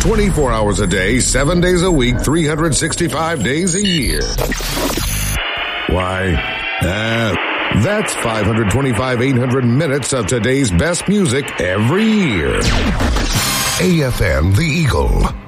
24 hours a day, 7 days a week, 365 days a year. Why, that's 525, 800 minutes of today's best music every year. AFM The Eagle.